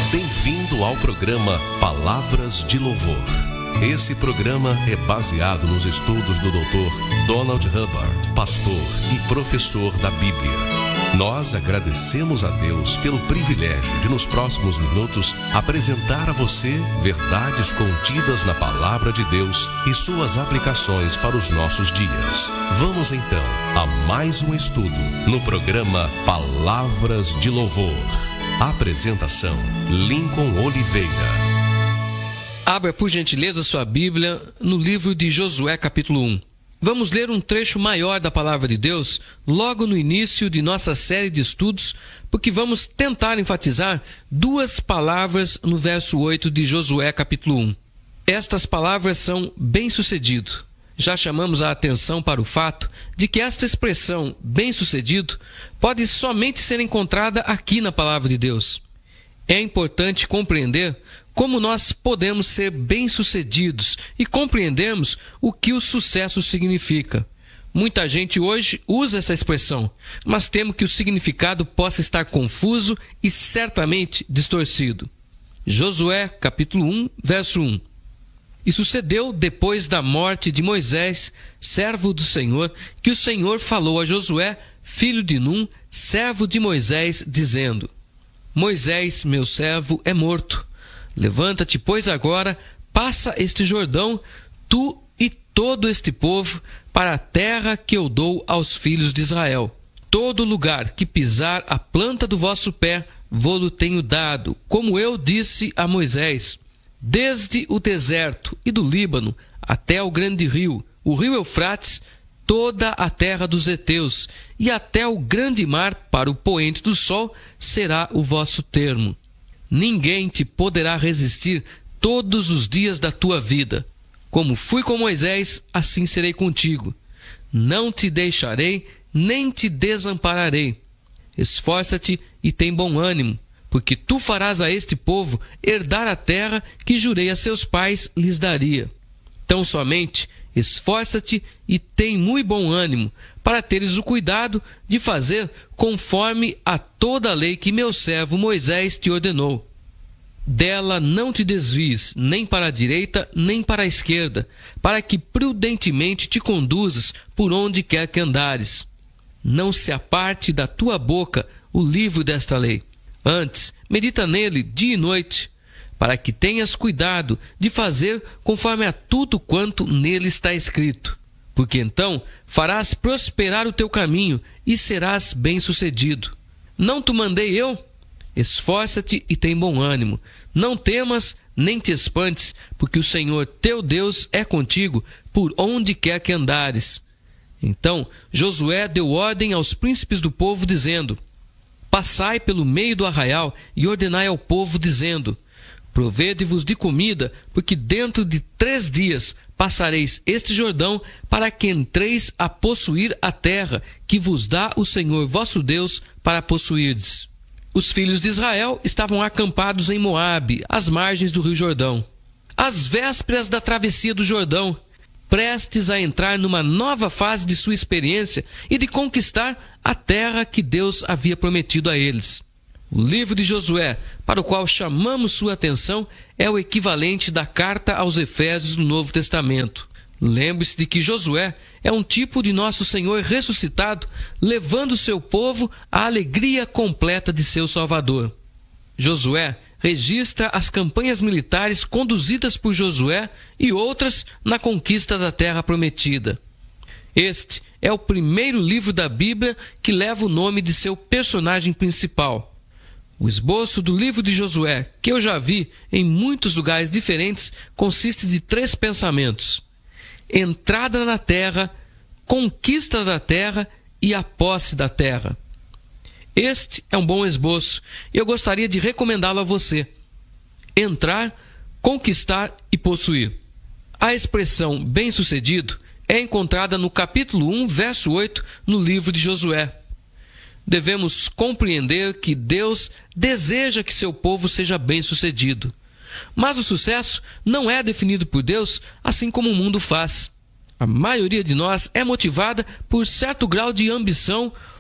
Bem-vindo ao programa Palavras de Louvor. Esse programa é baseado nos estudos do Dr. Donald Hubbard, pastor e professor da Bíblia. Nós agradecemos a Deus pelo privilégio de, nos próximos minutos, apresentar a você verdades contidas na Palavra de Deus e suas aplicações para os nossos dias. Vamos então a mais um estudo no programa Palavras de Louvor. Apresentação: Lincoln Oliveira. Abra, por gentileza, sua Bíblia no livro de Josué, capítulo 1. Vamos ler um trecho maior da Palavra de Deus logo no início de nossa série de estudos, porque vamos tentar enfatizar duas palavras no verso 8 de Josué, capítulo 1. Estas palavras são bem-sucedido. Já chamamos a atenção para o fato de que esta expressão bem-sucedido pode somente ser encontrada aqui na Palavra de Deus. É importante compreender como nós podemos ser bem-sucedidos e compreendermos o que o sucesso significa. Muita gente hoje usa essa expressão, mas temo que o significado possa estar confuso e certamente distorcido. Josué, capítulo 1, verso 1. E sucedeu depois da morte de Moisés, servo do Senhor, que o Senhor falou a Josué, filho de Num, servo de Moisés, dizendo: Moisés, meu servo, é morto. Levanta-te, pois, agora, passa este Jordão, tu e todo este povo, para a terra que eu dou aos filhos de Israel. Todo lugar que pisar a planta do vosso pé, vô-lo tenho dado, como eu disse a Moisés. Desde o deserto e do Líbano até o grande rio, o rio Eufrates, toda a terra dos heteus, e até o grande mar para o poente do sol, será o vosso termo. Ninguém te poderá resistir todos os dias da tua vida. Como fui com Moisés, assim serei contigo. Não te deixarei, nem te desampararei. Esforça-te e tem bom ânimo, porque tu farás a este povo herdar a terra que jurei a seus pais lhes daria. Tão somente esforça-te e tem muito bom ânimo, para teres o cuidado de fazer conforme a toda a lei que meu servo Moisés te ordenou. Dela não te desvies, nem para a direita, nem para a esquerda, para que prudentemente te conduzas por onde quer que andares. Não se aparte da tua boca o livro desta lei. Antes, medita nele dia e noite, para que tenhas cuidado de fazer conforme a tudo quanto nele está escrito. Porque então farás prosperar o teu caminho e serás bem-sucedido. Não te mandei eu? Esforça-te e tem bom ânimo. Não temas nem te espantes, porque o Senhor teu Deus é contigo por onde quer que andares. Então Josué deu ordem aos príncipes do povo, dizendo: Passai pelo meio do arraial e ordenai ao povo, dizendo: Provede-vos de comida, porque dentro de 3 dias passareis este Jordão, para que entreis a possuir a terra que vos dá o Senhor vosso Deus para possuirdes. Os filhos de Israel estavam acampados em Moabe, às margens do rio Jordão. Às vésperas da travessia do Jordão, prestes a entrar numa nova fase de sua experiência e de conquistar a terra que Deus havia prometido a eles. O livro de Josué, para o qual chamamos sua atenção, é o equivalente da carta aos Efésios no Novo Testamento. Lembre-se de que Josué é um tipo de nosso Senhor ressuscitado, levando seu povo à alegria completa de seu Salvador. Josué registra as campanhas militares conduzidas por Josué e outras na conquista da terra prometida. Este é o primeiro livro da Bíblia que leva o nome de seu personagem principal. O esboço do livro de Josué, que eu já vi em muitos lugares diferentes, consiste de 3 pensamentos: entrada na terra, conquista da terra e a posse da terra. Este é um bom esboço e eu gostaria de recomendá-lo a você. Entrar, conquistar e possuir. A expressão bem-sucedido é encontrada no capítulo 1, verso 8, no livro de Josué. Devemos compreender que Deus deseja que seu povo seja bem-sucedido. Mas o sucesso não é definido por Deus assim como o mundo faz. A maioria de nós é motivada por certo grau de ambição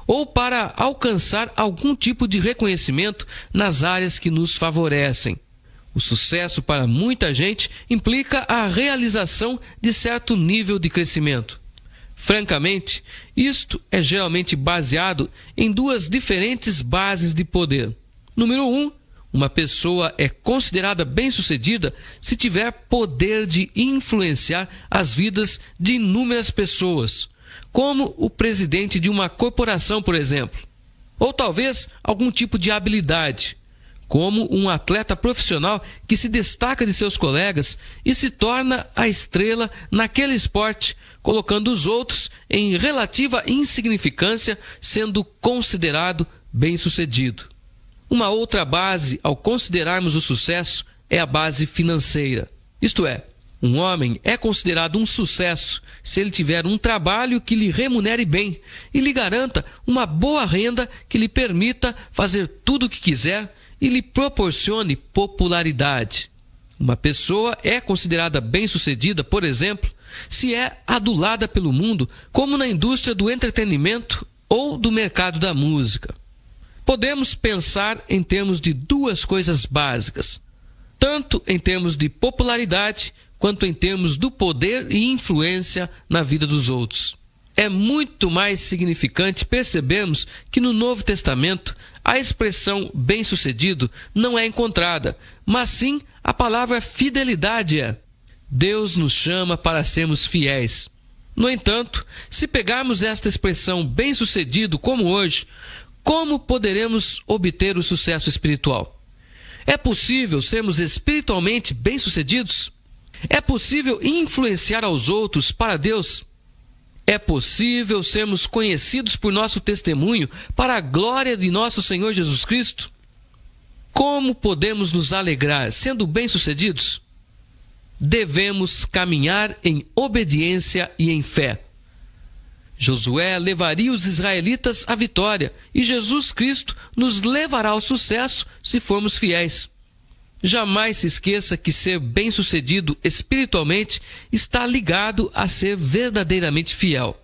ou para alcançar algum tipo de reconhecimento nas áreas que nos favorecem. O sucesso para muita gente implica a realização de certo nível de crescimento. Francamente, isto é geralmente baseado em duas diferentes bases de poder. Número 1, uma pessoa é considerada bem-sucedida se tiver poder de influenciar as vidas de inúmeras pessoas, como o presidente de uma corporação, por exemplo. Ou talvez algum tipo de habilidade, como um atleta profissional que se destaca de seus colegas e se torna a estrela naquele esporte, colocando os outros em relativa insignificância, sendo considerado bem-sucedido. Uma outra base, ao considerarmos o sucesso, é a base financeira. Isto é, um homem é considerado um sucesso se ele tiver um trabalho que lhe remunere bem e lhe garanta uma boa renda que lhe permita fazer tudo o que quiser e lhe proporcione popularidade. Uma pessoa é considerada bem-sucedida, por exemplo, se é adulada pelo mundo, como na indústria do entretenimento ou do mercado da música. Podemos pensar em termos de duas coisas básicas, tanto em termos de popularidade quanto em termos do poder e influência na vida dos outros. É muito mais significante percebermos que no Novo Testamento a expressão bem-sucedido não é encontrada, mas sim a palavra fidelidade é. Deus nos chama para sermos fiéis. No entanto, se pegarmos esta expressão bem-sucedido como hoje, como poderemos obter o sucesso espiritual? É possível sermos espiritualmente bem-sucedidos? É possível influenciar aos outros para Deus? É possível sermos conhecidos por nosso testemunho para a glória de nosso Senhor Jesus Cristo? Como podemos nos alegrar sendo bem-sucedidos? Devemos caminhar em obediência e em fé. Josué levaria os israelitas à vitória e Jesus Cristo nos levará ao sucesso se formos fiéis. Jamais se esqueça que ser bem-sucedido espiritualmente está ligado a ser verdadeiramente fiel.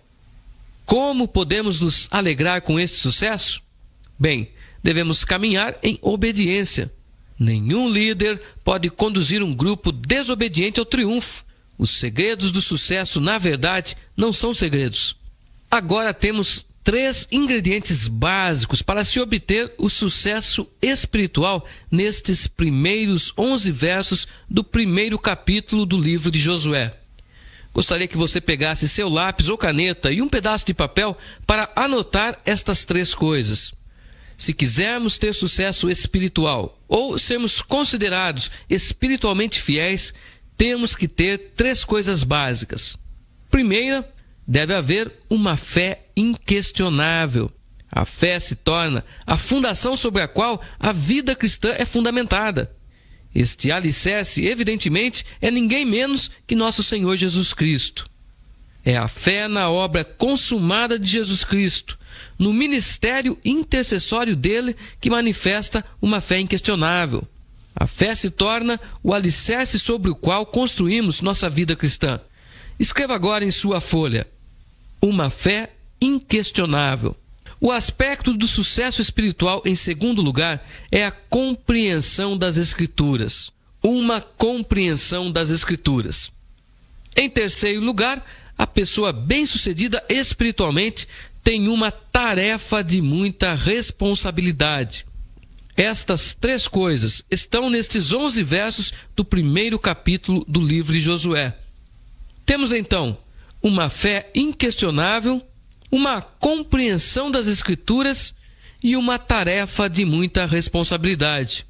Como podemos nos alegrar com este sucesso? Bem, devemos caminhar em obediência. Nenhum líder pode conduzir um grupo desobediente ao triunfo. Os segredos do sucesso, na verdade, não são segredos. Agora temos 3 ingredientes básicos para se obter o sucesso espiritual nestes primeiros 11 versos do primeiro capítulo do livro de Josué. Gostaria que você pegasse seu lápis ou caneta e um pedaço de papel para anotar estas 3 coisas. Se quisermos ter sucesso espiritual ou sermos considerados espiritualmente fiéis, temos que ter 3 coisas básicas. Primeira, deve haver uma fé inquestionável. A fé se torna a fundação sobre a qual a vida cristã é fundamentada. Este alicerce, evidentemente, é ninguém menos que nosso Senhor Jesus Cristo. É a fé na obra consumada de Jesus Cristo, no ministério intercessório dele, que manifesta uma fé inquestionável. A fé se torna o alicerce sobre o qual construímos nossa vida cristã. Escreva agora em sua folha: uma fé inquestionável. O aspecto do sucesso espiritual, em segundo lugar, é a compreensão das Escrituras. Uma compreensão das Escrituras. Em terceiro lugar, a pessoa bem-sucedida espiritualmente tem uma tarefa de muita responsabilidade. Estas 3 coisas estão nestes 11 versos do primeiro capítulo do livro de Josué. Temos então uma fé inquestionável, uma compreensão das Escrituras e uma tarefa de muita responsabilidade.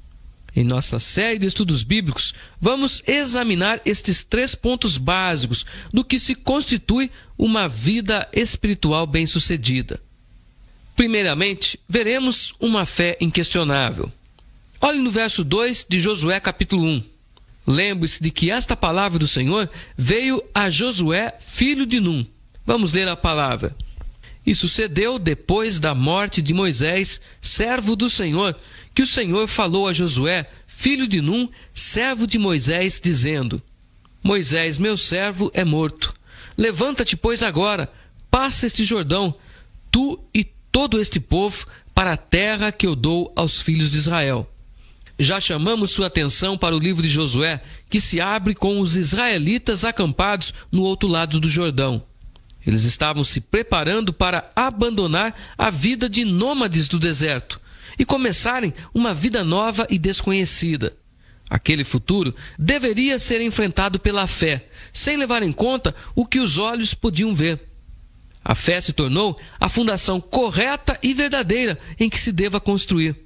Em nossa série de estudos bíblicos, vamos examinar estes 3 pontos básicos do que se constitui uma vida espiritual bem-sucedida. Primeiramente, veremos uma fé inquestionável. Olhe no verso 2 de Josué capítulo 1. Lembre-se de que esta palavra do Senhor veio a Josué, filho de Num. Vamos ler a palavra. E sucedeu depois da morte de Moisés, servo do Senhor, que o Senhor falou a Josué, filho de Num, servo de Moisés, dizendo: Moisés, meu servo, é morto. Levanta-te, pois, agora, passa este Jordão, tu e todo este povo para a terra que eu dou aos filhos de Israel. Já chamamos sua atenção para o livro de Josué, que se abre com os israelitas acampados no outro lado do Jordão. Eles estavam se preparando para abandonar a vida de nômades do deserto e começarem uma vida nova e desconhecida. Aquele futuro deveria ser enfrentado pela fé, sem levar em conta o que os olhos podiam ver. A fé se tornou a fundação correta e verdadeira em que se deva construir.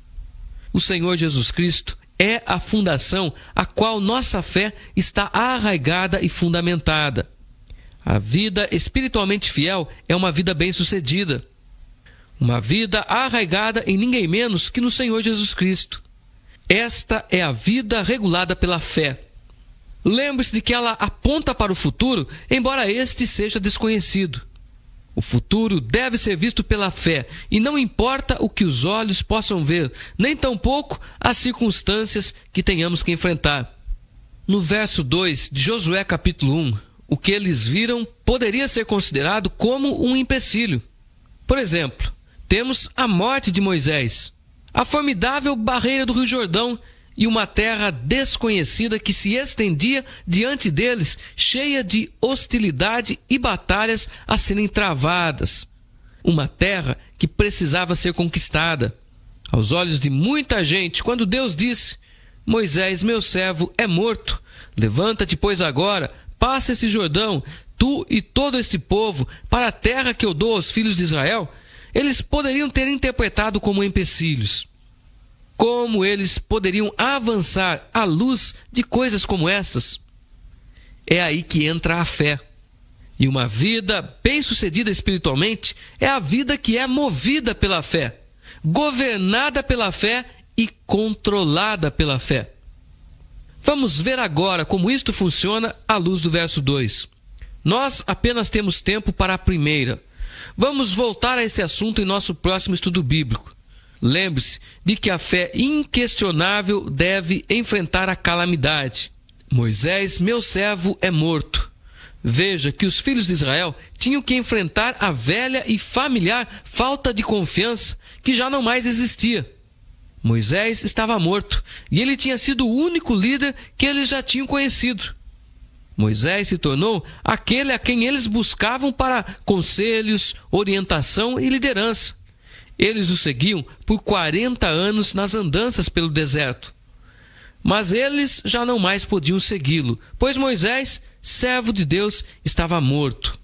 O Senhor Jesus Cristo é a fundação a qual nossa fé está arraigada e fundamentada. A vida espiritualmente fiel é uma vida bem-sucedida. Uma vida arraigada em ninguém menos que no Senhor Jesus Cristo. Esta é a vida regulada pela fé. Lembre-se de que ela aponta para o futuro, embora este seja desconhecido. O futuro deve ser visto pela fé, e não importa o que os olhos possam ver, nem tampouco as circunstâncias que tenhamos que enfrentar. No verso 2 de Josué capítulo 1, o que eles viram poderia ser considerado como um empecilho. Por exemplo, temos a morte de Moisés, a formidável barreira do Rio Jordão e uma terra desconhecida que se estendia diante deles, cheia de hostilidade e batalhas a serem travadas. Uma terra que precisava ser conquistada. Aos olhos de muita gente, quando Deus disse: Moisés, meu servo, é morto. Levanta-te, pois, agora, passa esse Jordão, tu e todo este povo, para a terra que eu dou aos filhos de Israel, eles poderiam ter interpretado como empecilhos. Como eles poderiam avançar à luz de coisas como estas? É aí que entra a fé. E uma vida bem-sucedida espiritualmente é a vida que é movida pela fé, governada pela fé e controlada pela fé. Vamos ver agora como isto funciona à luz do verso 2. Nós apenas temos tempo para a primeira. Vamos voltar a este assunto em nosso próximo estudo bíblico. Lembre-se de que a fé inquestionável deve enfrentar a calamidade. Moisés, meu servo, é morto. Veja que os filhos de Israel tinham que enfrentar a velha e familiar falta de confiança que já não mais existia. Moisés estava morto e ele tinha sido o único líder que eles já tinham conhecido. Moisés se tornou aquele a quem eles buscavam para conselhos, orientação e liderança. Eles o seguiam por 40 anos nas andanças pelo deserto. Mas eles já não mais podiam segui-lo, pois Moisés, servo de Deus, estava morto.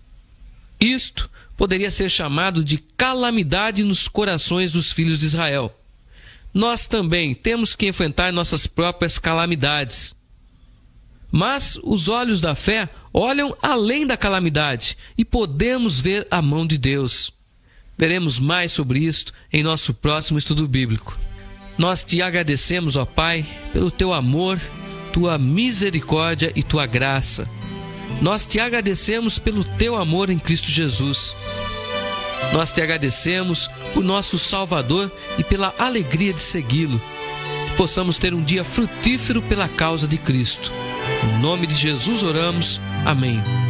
Isto poderia ser chamado de calamidade nos corações dos filhos de Israel. Nós também temos que enfrentar nossas próprias calamidades. Mas os olhos da fé olham além da calamidade e podemos ver a mão de Deus. Veremos mais sobre isto em nosso próximo estudo bíblico. Nós te agradecemos, ó Pai, pelo teu amor, tua misericórdia e tua graça. Nós te agradecemos pelo teu amor em Cristo Jesus. Nós te agradecemos por nosso Salvador e pela alegria de segui-lo. Que possamos ter um dia frutífero pela causa de Cristo. Em nome de Jesus oramos. Amém.